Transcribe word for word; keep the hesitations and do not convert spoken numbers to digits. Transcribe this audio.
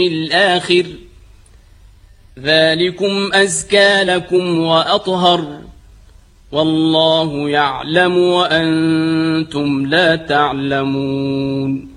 الآخر ذلكم أزكى لكم وأطهر والله يعلم وأنتم لا تعلمون